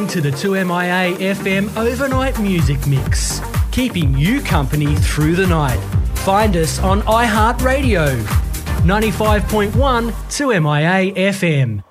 to the 2MIA FM Overnight Music Mix, keeping you company through the night. Find us on iHeartRadio, 95.1 2MIA FM.